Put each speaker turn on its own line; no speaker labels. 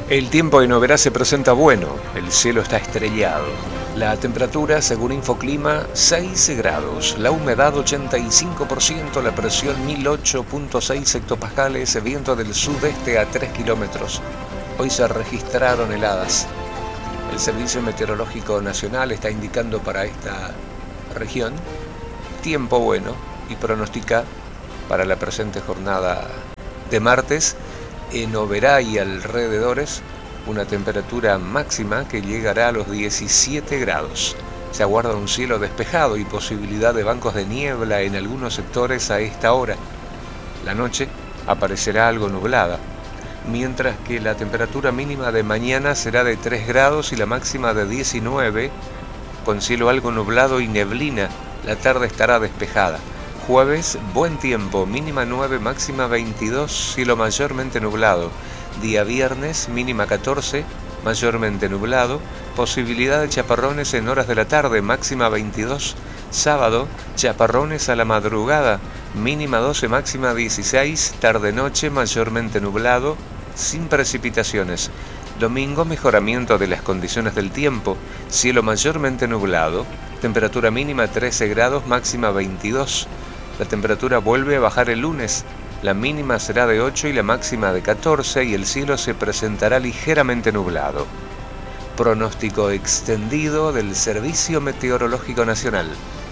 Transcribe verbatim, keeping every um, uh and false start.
El tiempo en Oberá se presenta bueno, el cielo está estrellado. La temperatura, según Infoclima, seis grados, la humedad ochenta y cinco por ciento, la presión mil ocho punto seis hectopascales, viento del sudeste a tres kilómetros. Hoy se registraron heladas. El Servicio Meteorológico Nacional está indicando para esta región tiempo bueno y pronostica para la presente jornada de martes en Oberá y alrededores una temperatura máxima que llegará a los diecisiete grados. Se aguarda un cielo despejado y posibilidad de bancos de niebla en algunos sectores a esta hora. La noche aparecerá algo nublada, mientras que la temperatura mínima de mañana será de tres grados y la máxima de diecinueve, con cielo algo nublado y neblina. La tarde estará despejada. Jueves, buen tiempo, mínima nueve, máxima veintidós, cielo mayormente nublado. Día viernes, mínima catorce, mayormente nublado, posibilidad de chaparrones en horas de la tarde, máxima veintidós. Sábado, chaparrones a la madrugada, mínima doce, máxima dieciséis, tarde-noche mayormente nublado, sin precipitaciones. Domingo, mejoramiento de las condiciones del tiempo, cielo mayormente nublado, temperatura mínima trece grados, máxima veintidós. La temperatura vuelve a bajar el lunes, la mínima será de ocho y la máxima de catorce y el cielo se presentará ligeramente nublado. Pronóstico extendido del Servicio Meteorológico Nacional.